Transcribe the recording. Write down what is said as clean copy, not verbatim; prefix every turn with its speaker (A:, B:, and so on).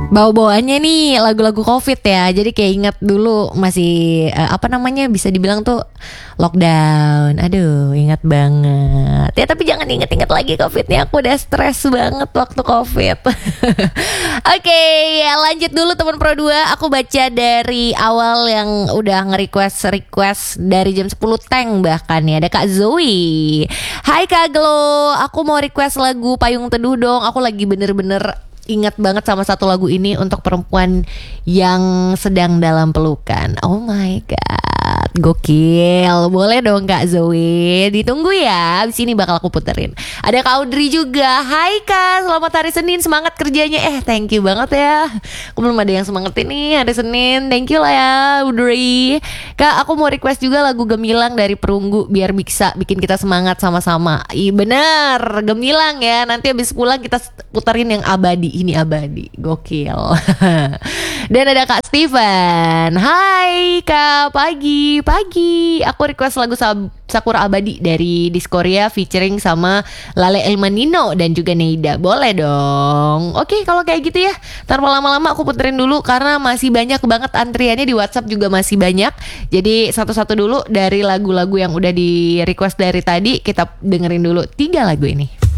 A: Bawa-bawaannya nih lagu-lagu COVID ya. Jadi kayak ingat dulu masih apa namanya, bisa dibilang tuh lockdown. Aduh, ingat banget. Ya tapi jangan inget-inget lagi COVID-nya. Aku udah stres banget waktu COVID. Oke, ya lanjut dulu teman Pro 2. Aku baca dari awal yang udah nge-request dari jam 10 Teng bahkan ya. Ada Kak Zoe. Hai Kak Glo, aku mau request lagu Payung Teduh dong. Aku lagi bener-bener ingat banget sama satu lagu ini untuk perempuan yang sedang dalam pelukan. Oh my god, gokil. Boleh dong Kak Zoe, ditunggu ya. Abis ini bakal aku puterin. Ada Kak Audrey juga. Hai Kak, selamat hari Senin, semangat kerjanya. Thank you banget ya. Aku belum ada yang semangat ini hari Senin. Thank you lah ya Audrey. Kak, aku mau request juga lagu Gemilang dari Perunggu, biar bisa bikin kita semangat sama-sama. Ih bener, Gemilang ya. Nanti abis pulang kita puterin yang abadi. Ini abadi, gokil. Dan ada Kak Steven. Hai Kak, pagi. Aku request lagu Sakura Abadi dari Diskoria featuring sama Lale El Manino dan juga Neida. Boleh dong. Oke, kalau kayak gitu ya. Tanpa lama-lama aku puterin dulu karena masih banyak banget antriannya di WhatsApp juga masih banyak. Jadi satu-satu dulu dari lagu-lagu yang udah di request dari tadi, kita dengerin dulu 3 lagu ini.